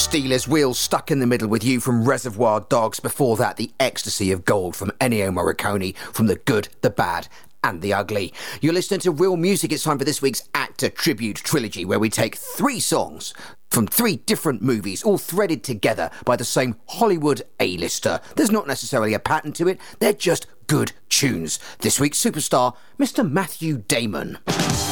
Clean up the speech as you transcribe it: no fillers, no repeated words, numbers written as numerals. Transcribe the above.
Steelers, Wheels stuck in the middle with you from Reservoir Dogs. Before that, The Ecstasy of Gold from Ennio Morricone, from The Good, the Bad and the Ugly. You're listening to Real Music. It's time for this week's Actor Tribute Trilogy, where we take 3 songs from 3 different movies, all threaded together by the same Hollywood A-lister. There's not necessarily a pattern to it, they're just good tunes. This week's superstar, Mr. Matthew Damon.